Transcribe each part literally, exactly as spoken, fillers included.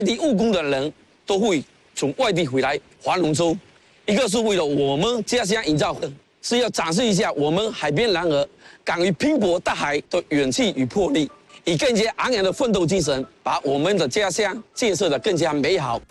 地务工的人都会从外地回来划龙舟，一个是为了我们家乡营造，是要展示一下我们海边男儿敢于拼搏大海的勇气与魄力，以更加昂扬的奋斗精神，把我们的家乡建设得更加美好。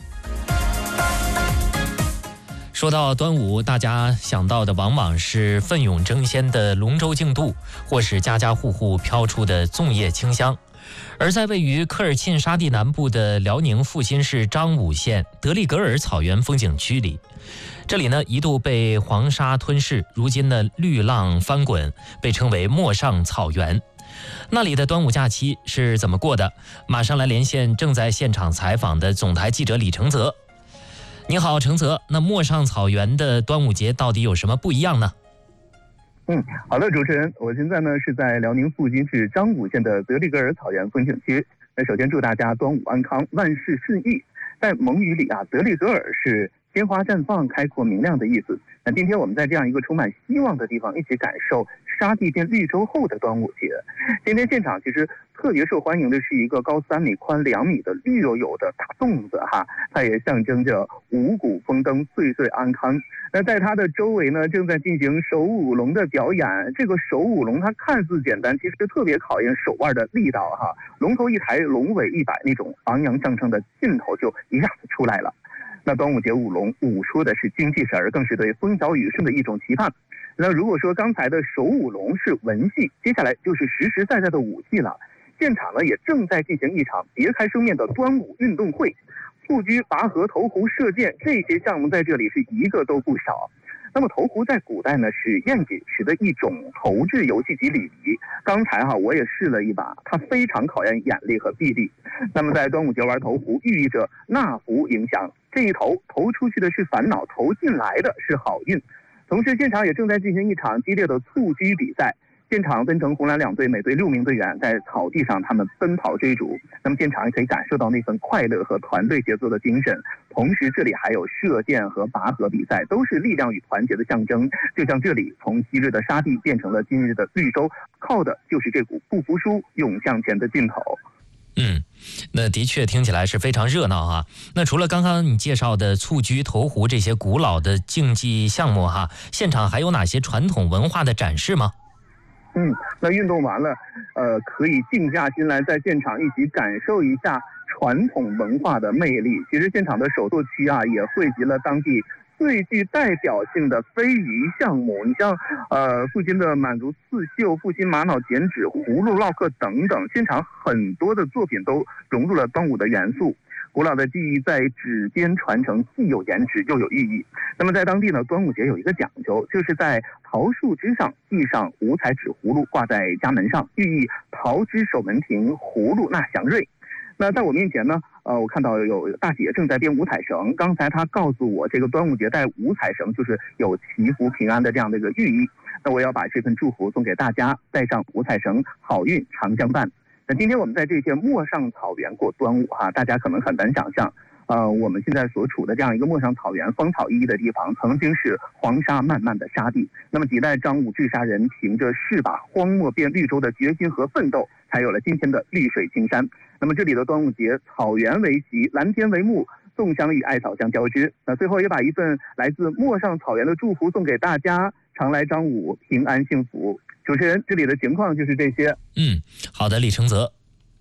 说到端午，大家想到的往往是奋勇争先的龙舟竞渡，或是家家户户飘出的粽叶清香。而在位于科尔沁沙地南部的辽宁阜新市张武县德利格尔草原风景区里，这里呢一度被黄沙吞噬，如今呢绿浪翻滚，被称为陌上草原。那里的端午假期是怎么过的？马上来连线正在现场采访的总台记者李承泽。你好，承泽。那陌上草原的端午节到底有什么不一样呢？ 嗯，好的，主持人，我现在呢是在辽宁阜新市张武县的德利格尔草原风景区。那首先祝大家端午安康，万事顺意。在蒙语里啊，德利格尔是鲜花绽放、开阔明亮的意思。那今天我们在这样一个充满希望的地方，一起感受沙地变绿洲后的端午节。今天现场其实特别受欢迎的是一个高三米、宽两米的绿油油的大粽子哈，它也象征着五谷丰登、岁岁安康。那在它的周围呢，正在进行手舞龙的表演。这个手舞龙它看似简单，其实特别考验手腕的力道哈。龙头一抬，龙尾一摆，那种昂扬上升的劲头就一下子出来了。那端午节舞龙，舞说的是精气神儿，更是对风调雨顺的一种期盼。那如果说刚才的手舞龙是文戏，接下来就是实实在在的武戏了。现场呢也正在进行一场别开生面的端午运动会，蹴鞠、拔河、投壶、射箭这些项目在这里是一个都不少。那么投壶在古代呢是宴饮时的一种投掷游戏及礼仪。刚才哈我也试了一把，它非常考验眼力和臂力。那么在端午节玩投壶，寓意着纳福迎祥，这一投投出去的是烦恼，投进来的是好运。同时现场也正在进行一场激烈的蹴鞠比赛。现场分成红蓝两队，每队六名队员在草地上他们奔跑追逐。那么现场也可以感受到那份快乐和团队协作的精神。同时这里还有射箭和拔河比赛，都是力量与团结的象征。就像这里从昔日的沙地变成了今日的绿洲，靠的就是这股不服输、勇向前的劲头。 嗯，那的确听起来是非常热闹哈。那除了刚刚你介绍的蹴鞠、投壶这些古老的竞技项目哈，现场还有哪些传统文化的展示吗？ 嗯，那运动完了，呃，可以静下心来，在现场一起感受一下传统文化的魅力。其实现场的手作区啊，也汇集了当地最具代表性的非遗项目。你像呃阜新的满族刺绣、阜新玛瑙剪纸、葫芦烙刻等等，现场很多的作品都融入了端午的元素。古老的技艺在指尖传承，既有颜值又有寓意。那么在当地呢，端午节有一个讲究，就是在桃树枝上系上五彩纸葫芦，挂在家门上，寓意桃枝守门庭，葫芦纳祥瑞。那在我面前呢，呃，我看到有大姐正在编五彩绳。刚才她告诉我，这个端午节带五彩绳就是有祈福平安的这样的一个寓意。那我要把这份祝福送给大家，带上五彩绳，好运常相伴。那今天我们在这片陌上草原过端午哈，大家可能很难想象，呃，我们现在所处的这样一个陌上草原芳草熠熠的地方，曾经是黄沙漫漫的沙地。那么几代张武治沙人凭着是把荒漠变绿洲的决心和奋斗，才有了今天的绿水青山。那么这里的端午节，草原为席，蓝天为幕，粽香与艾草相交织。那最后也把一份来自陌上草原的祝福送给大家，常来张武，平安幸福。主持人，这里的情况就是这些。 嗯，好的，李承泽。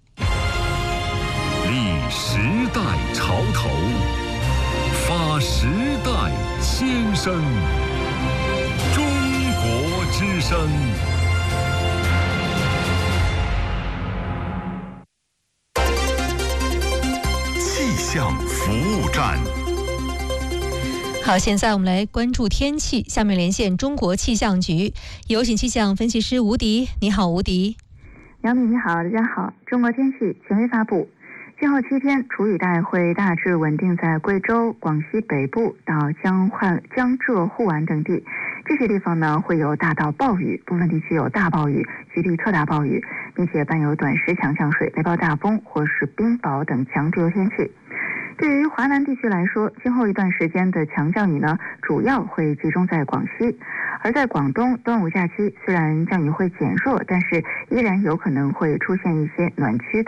立时代潮头，发时代先声，中国之声。气象服务站。 好，现在我们来关注天气。下面连线中国气象局，有请气象分析师吴迪。你好，吴迪。 杨米你好，大家好。中国天气权威发布，今后七天，楚雨带会大致稳定在贵州、广西北部到江淮、江浙沪皖等地。这些地方呢会有大到暴雨，部分地区有大暴雨、局地特大暴雨，并且伴有短时强降水、雷暴大风或是冰雹等强对流天气。对于华南地区来说，今后一段时间的强降雨呢，主要会集中在广西。而在广东，端午假期虽然降雨会减弱，但是依然有可能会出现一些暖区